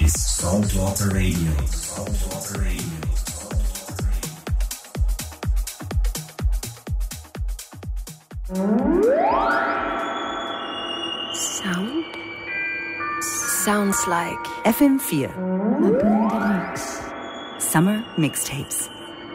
ist Saltwater Radio. Saltwater Radio. Sounds like FM4 Summer Mixtapes.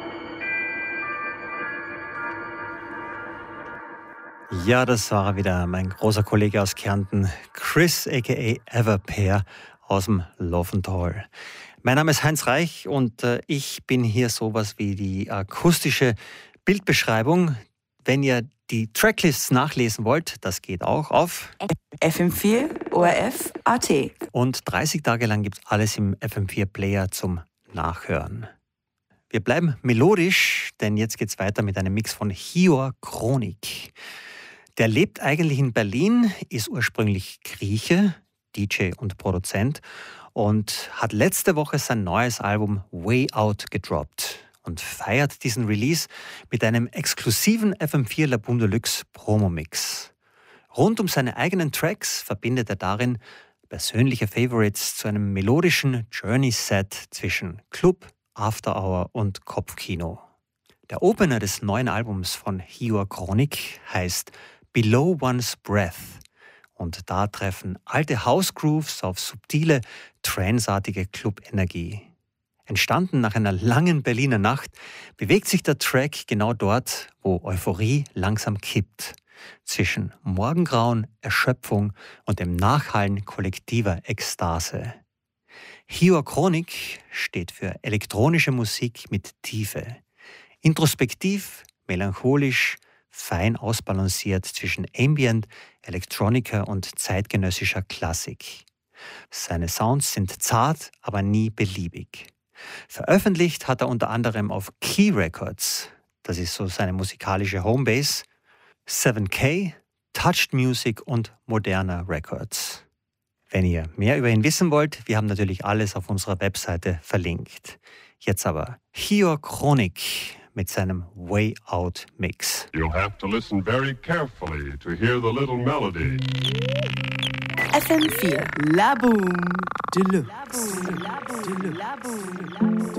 Ja, das war er wieder, mein großer Kollege aus Kärnten, Chris aka Everpair aus dem Loventhal. Mein Name ist Heinz Reich und ich bin hier sowas wie die akustische Bildbeschreibung. Wenn ihr die Tracklists nachlesen wollt, das geht auch auf FM4 ORF.at. Und 30 Tage lang gibt es alles im FM4 Player zum Nachhören. Wir bleiben melodisch, denn jetzt geht's weiter mit einem Mix von Hior Chronik. Der lebt eigentlich in Berlin, ist ursprünglich Grieche, DJ und Produzent und hat letzte Woche sein neues Album Way Out gedroppt und feiert diesen Release mit einem exklusiven FM4 La Boom Deluxe Promo-Mix. Rund um seine eigenen Tracks verbindet er darin persönliche Favorites zu einem melodischen Journey-Set zwischen Club, After Hour und Kopfkino. Der Opener des neuen Albums von Hior Chronik heißt Below One's Breath und da treffen alte House-Grooves auf subtile, tranceartige Club-Energie. Entstanden nach einer langen Berliner Nacht, bewegt sich der Track genau dort, wo Euphorie langsam kippt. Zwischen Morgengrauen, Erschöpfung und dem Nachhallen kollektiver Ekstase. Hior Chronik steht für elektronische Musik mit Tiefe. Introspektiv, melancholisch, fein ausbalanciert zwischen Ambient, Electronica und zeitgenössischer Klassik. Seine Sounds sind zart, aber nie beliebig. Veröffentlicht hat er unter anderem auf Key Records, das ist so seine musikalische Homebase, 7K, Touched Music und Moderna Records. Wenn ihr mehr über ihn wissen wollt, wir haben natürlich alles auf unserer Webseite verlinkt. Jetzt aber Hior Chronik mit seinem Way Out Mix. You'll have to listen very carefully to hear the little melody. FM4 La Boom Deluxe.